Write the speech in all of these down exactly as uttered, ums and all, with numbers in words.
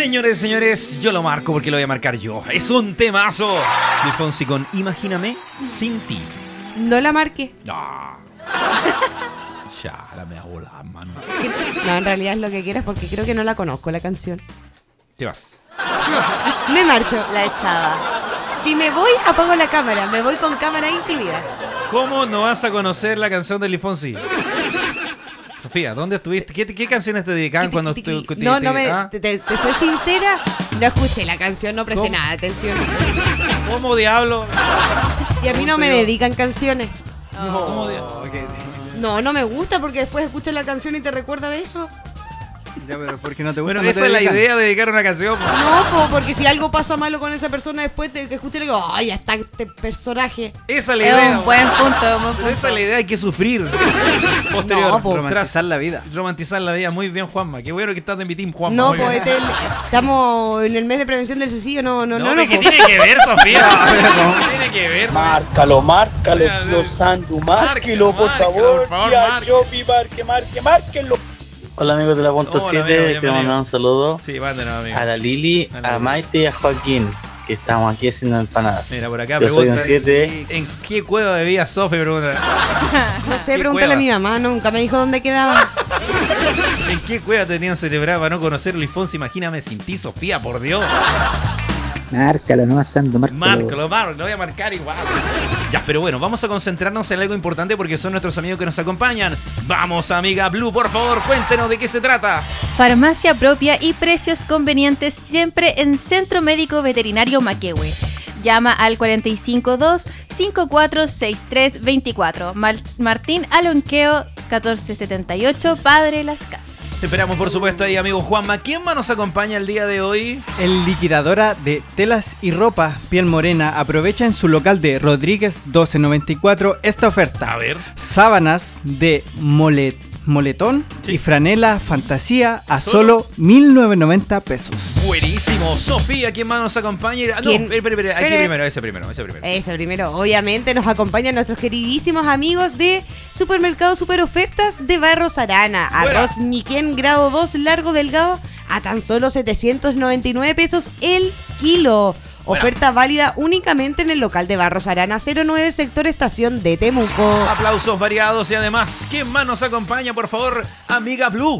Señores y señores, yo lo marco porque lo voy a marcar yo. Es un temazo. Luis Fonsi con Imagíname sin ti. No la marqué. No. Ya, la me hago la mano. No, en realidad es lo que quieras porque creo que no la conozco la canción. Te vas. Me marcho. La echaba. Si me voy, apago la cámara. Me voy con cámara incluida. ¿Cómo no vas a conocer la canción de Luis Fonsi? Sofía, ¿dónde estuviste? ¿Qué, qué canciones te dedicaban cuando Tiki, tú... tiki. No, no me... ¿ah? Te, te- te soy sincera, no escuché la canción, no presté ¿Cómo? nada de atención. ¿Cómo diablo? Y a mí no me dedican canciones. ¿Cómo diablo? No, no me gusta porque después escuchas la canción y te recuerda de eso. Ya, pero ¿por qué no te gusta? Bueno, no esa te es la dedican? idea de dedicar una canción. No, po, porque si algo pasa malo con esa persona después de que escuche le digo, ay, ya está este personaje. Esa es la Es idea. un buen punto, un buen Pero punto. esa es la idea, hay que sufrir. Posterior, No, po. Romantizar la vida. romantizar la vida. Muy bien, Juanma. Qué bueno que estás de mi team, Juanma. No, Muy bien. pues este, el- estamos en el mes de prevención del suicidio, no, no, No, no, no. ¿qué po. tiene que ver, Sofía? ¿Qué tiene que ver? Márcalo, márcalo, Mira, tío mira. Sandu, Márcalo, márquelo, por márcalo, favor. por favor, Tía marque. Chopi, marque, marque, márquelo. Hola amigos de la punto Hola, siete, amigo, quiero bienvenido. mandar un saludo Sí, mándenos, amigo. a la Lili, A la a Lili. Maite y a Joaquín, que estamos aquí haciendo empanadas. Mira, por acá Yo soy un pregunta. siete. ¿En qué cueva vivía Sofi? Pregunta. No sé, ¿Qué pregúntale cueva? a mi mamá, nunca me dijo dónde quedaba. ¿En qué cueva tenían celebrado para no conocer Luis Fonsi? Imagíname sin ti, Sofía, por Dios. Márcalo, no Santo, márcalo. Márcalo, márcalo, lo voy a marcar igual. Ya, pero bueno, vamos a concentrarnos en algo importante porque son nuestros amigos que nos acompañan. Vamos, amiga Blue, por favor, cuéntenos de qué se trata. Farmacia propia y precios convenientes siempre en Centro Médico Veterinario Maquehue. Llama al cuatro cinco dos, cinco cuatro seis tres dos cuatro. Mar- Martín Alonqueo, catorce setenta y ocho, Padre Las Casas. Te esperamos, por supuesto, ahí, amigo Juanma. ¿Quién más nos acompaña el día de hoy? El liquidadora de telas y ropa Piel Morena aprovecha en su local de Rodríguez doce noventa y cuatro esta oferta. A ver. Sábanas de molet, moletón Sí. y franela fantasía a ¿Solo? solo mil novecientos noventa pesos. Buenísimo. Sofía, ¿quién más nos acompaña? Ah, no, ¿Quién? espera, espera, espera. Aquí Espere. primero, ese primero, ese primero. Eso primero, obviamente nos acompañan nuestros queridísimos amigos de Supermercado Super Ofertas de Barros Arana. Fuera. Arroz Niquén grado dos largo delgado a tan solo setecientos noventa y nueve pesos el kilo. Fuera. Oferta válida únicamente en el local de Barros Arana cero nueve sector estación de Temuco. Aplausos variados y además, ¿quién más nos acompaña, por favor? Amiga Blue.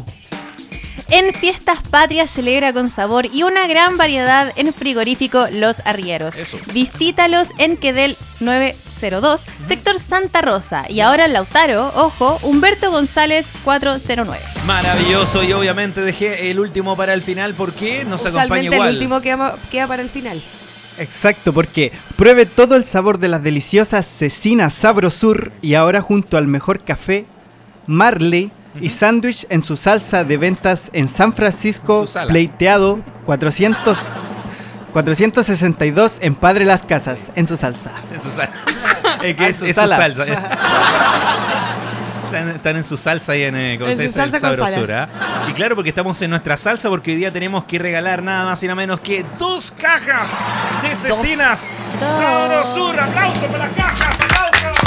En Fiestas Patrias celebra con sabor y una gran variedad en frigorífico Los Arrieros. Eso. Visítalos en Quedel novecientos dos, sector Santa Rosa. Y ahora en Lautaro, ojo, Humberto González cuatrocientos nueve. Maravilloso, y obviamente dejé el último para el final porque nos acompaña Usualmente igual. el último queda, queda para el final. Exacto, porque pruebe todo el sabor de las deliciosas cecinas Sabrosur y ahora junto al mejor café, Marley y sándwich en su salsa de ventas en San Francisco, En su sala. pleiteado cuatrocientos, cuatrocientos sesenta y dos en Padre Las Casas, en su salsa. En su salsa. Es Ah, que en es, su es su sala. salsa. Están, están en su salsa ahí en, eh, ¿cómo En se su dice? salsa El con sabrosura. Y claro, porque estamos en nuestra salsa, porque hoy día tenemos que regalar nada más y nada menos que dos cajas de cecinas sabrosura. ¡Aplausos por las cajas! ¡Aplausos!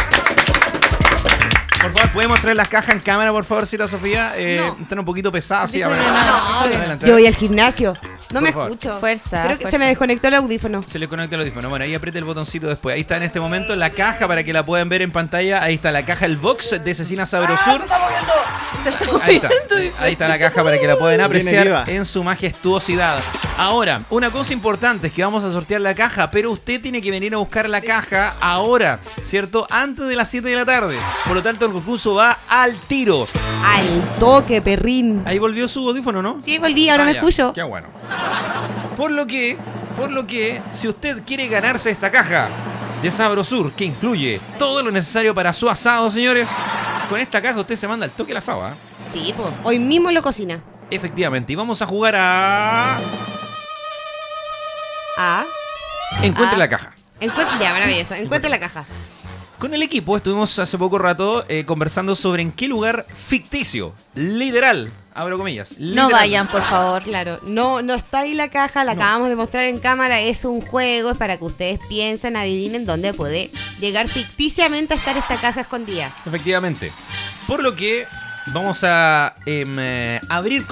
Por favor, ¿podemos traer las cajas en cámara, por favor, Cita Sofía? Eh, No. Están un poquito pesadas, sí. Dijo ahora. que no. Adelante. Yo voy al gimnasio. No Por me favor. escucho. Fuerza, Creo que fuerza. se me desconectó el audífono. Se le conecta el audífono. Bueno, ahí apriete el botoncito después. Ahí está en este momento la caja para que la puedan ver en pantalla. Ahí está la caja, el box de Cecina Sabrosur. Se está Ahí está. moviendo, dice. Ahí está la caja para que la puedan apreciar viva. en su majestuosidad. Ahora, una cosa importante es que vamos a sortear la caja, pero usted tiene que venir a buscar la caja ahora, ¿cierto? Antes de las siete de la tarde. Por lo tanto, el concurso va al tiro. Al toque, perrín. Ahí volvió su audífono, ¿no? Sí, volví, ahora Ah, me ya. escucho. Qué bueno. Por lo que, por lo que, si usted quiere ganarse esta caja de Sabrosur, que incluye todo lo necesario para su asado, señores, con esta caja usted se manda al toque el asado, ¿ah? Sí, pues. Hoy mismo lo cocina. Efectivamente. Y vamos a jugar a... Ah. Encuentre Ah. la caja. Encuentra, ya, maravilloso. Encuentra la caja. Con el equipo estuvimos hace poco rato eh, conversando sobre en qué lugar ficticio, literal, abro comillas. No literal. vayan, por favor. Claro, no, no está ahí la caja, la No. acabamos de mostrar en cámara, es un juego, es para que ustedes piensen, adivinen dónde puede llegar ficticiamente a estar esta caja escondida. Efectivamente. Por lo que vamos a em, eh, abrir